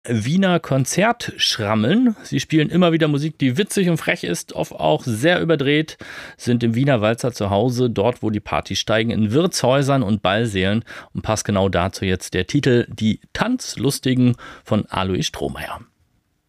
Wiener Konzertschrammeln. Sie spielen immer wieder Musik, die witzig und frech ist, oft auch sehr überdreht, sind im Wiener Walzer zu Hause, dort wo die Partys steigen, in Wirtshäusern und Ballsälen. Und passt genau dazu jetzt der Titel Die Tanzlustigen von Alois Strohmeier.